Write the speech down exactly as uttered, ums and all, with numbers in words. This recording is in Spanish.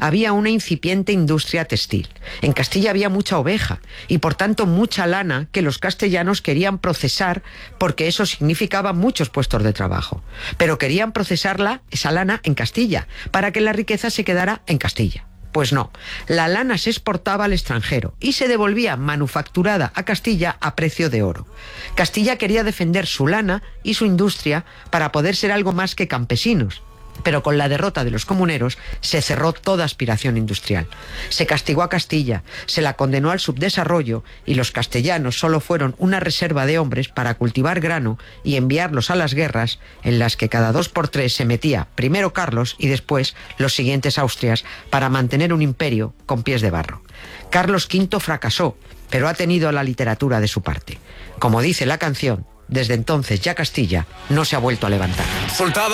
había una incipiente industria textil. En Castilla había mucha oveja y por tanto mucha lana que los castellanos querían procesar porque eso significaba muchos puestos de trabajo. Pero querían procesarla, esa lana, en Castilla, para que la riqueza se quedara en Castilla. Pues no, la lana se exportaba al extranjero y se devolvía manufacturada a Castilla a precio de oro. Castilla quería defender su lana y su industria para poder ser algo más que campesinos. Pero con la derrota de los comuneros se cerró toda aspiración industrial. Se castigó a Castilla, se la condenó al subdesarrollo y los castellanos solo fueron una reserva de hombres para cultivar grano y enviarlos a las guerras en las que cada dos por tres se metía primero Carlos y después los siguientes Austrias para mantener un imperio con pies de barro. Carlos quinto fracasó, pero ha tenido la literatura de su parte. Como dice la canción, desde entonces ya Castilla no se ha vuelto a levantar. Sultado.